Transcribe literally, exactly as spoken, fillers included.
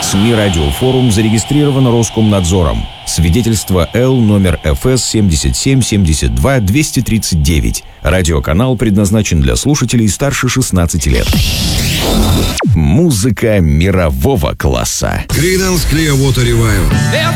СМИ «Радиофорум» зарегистрировано Роскомнадзором. Свидетельство Л номер эф эс семьдесят семь семьдесят два двести тридцать девять. Радиоканал предназначен для слушателей старше шестнадцати лет. Музыка мирового класса. Creedence Clearwater Revival.